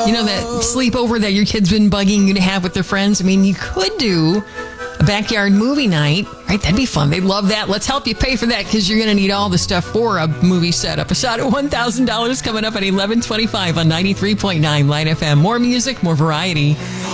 that sleepover that your kid's been bugging you to have with their friends. I mean, you could do a backyard movie night, right? That'd be fun. They'd love that. Let's help you pay for that because you're going to need all the stuff for a movie setup. A shot at $1,000 coming up at 11:25 on 93.9 Light FM. More music, more variety.